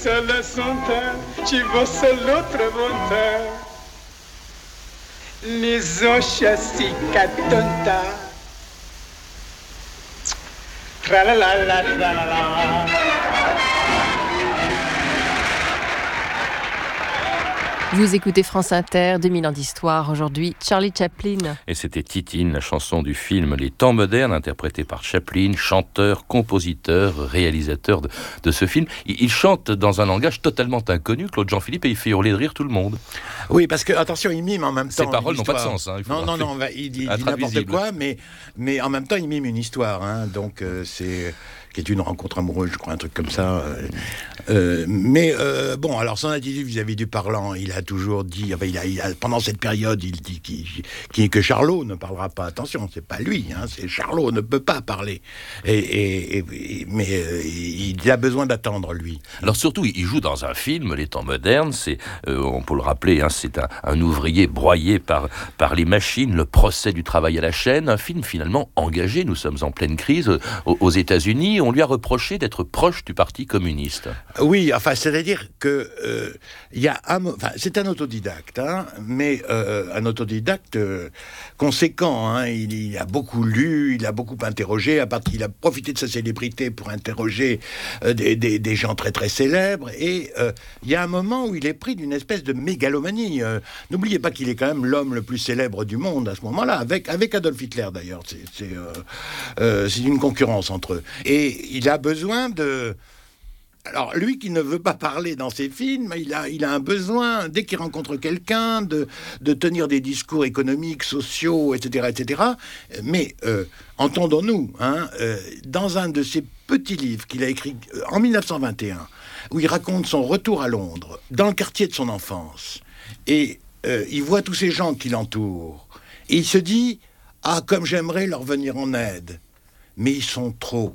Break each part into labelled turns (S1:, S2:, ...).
S1: sole son teint, ci vosse l'autre bonté. L'ison chassi catonta. Tra la la la la la la.
S2: Vous écoutez France Inter, 2000 ans d'histoire. Aujourd'hui, Charlie Chaplin.
S3: Et c'était Titine, la chanson du film Les Temps modernes, interprétée par Chaplin, chanteur, compositeur, réalisateur de ce film. Il chante dans un langage totalement inconnu, Claude Jean-Philippe, et il fait hurler de rire tout le monde.
S4: Oui, parce que, attention, il mime en même temps.
S3: Ses paroles n'ont pas de sens. Hein,
S4: il dit n'importe quoi, mais en même temps, il mime une histoire. Hein, donc, c'est... qui est une rencontre amoureuse, je crois, un truc comme ça. Bon, alors son attitude vis-à-vis du parlant, il a toujours dit, enfin, pendant cette période, il dit que Charlot ne parlera pas. Attention, c'est pas lui, hein, c'est Charlot ne peut pas parler. Mais il a besoin d'attendre, lui.
S3: Alors surtout, il joue dans un film, Les Temps modernes, c'est, on peut le rappeler, hein, c'est un ouvrier broyé par les machines, le procès du travail à la chaîne, un film finalement engagé. Nous sommes en pleine crise aux États-Unis. On lui a reproché d'être proche du Parti communiste.
S4: Oui, enfin, c'est-à-dire que c'est un autodidacte, hein, mais un autodidacte conséquent. Hein, il a beaucoup lu, il a beaucoup interrogé. Il a profité de sa célébrité pour interroger des gens très très célèbres. Et il y a un moment où il est pris d'une espèce de mégalomanie. N'oubliez pas qu'il est quand même l'homme le plus célèbre du monde à ce moment-là, avec Adolf Hitler d'ailleurs. C'est une concurrence entre eux. Et il a besoin de... Alors, lui qui ne veut pas parler dans ses films, il a un besoin, dès qu'il rencontre quelqu'un, de tenir des discours économiques, sociaux, etc., etc. Mais, entendons-nous, hein, dans un de ses petits livres qu'il a écrit en 1921, où il raconte son retour à Londres, dans le quartier de son enfance, et il voit tous ces gens qui l'entourent, et il se dit « Ah, comme j'aimerais leur venir en aide !» Mais ils sont trop.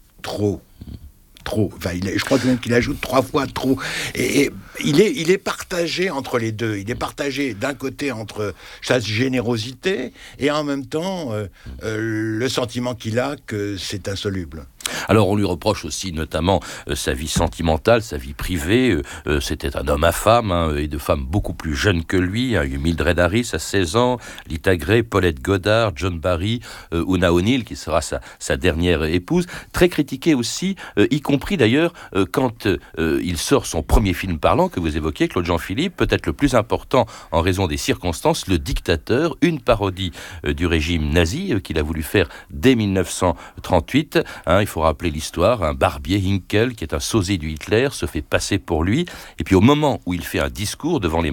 S4: Enfin, je crois même qu'il ajoute 3 fois trop. Et il est partagé entre les deux. Il est partagé d'un côté entre sa générosité et en même temps le sentiment qu'il a que c'est insoluble.
S3: Alors on lui reproche aussi notamment sa vie sentimentale, sa vie privée. C'était un homme à femme, hein, et de femmes beaucoup plus jeunes que lui. Hein. Il y a eu Mildred Harris à 16 ans, Lita Grey, Paulette Goddard, John Barry, Una O'Neill qui sera sa dernière épouse. Très critiqué aussi, y compris d'ailleurs quand il sort son premier film parlant que vous évoquiez, Claude Jean-Philippe, peut-être le plus important en raison des circonstances, Le Dictateur, une parodie du régime nazi qu'il a voulu faire dès 1938. Hein, il faut rappeler l'histoire, un barbier, Hinkel, qui est un sosie du Hitler, se fait passer pour lui, et puis au moment où il fait un discours devant les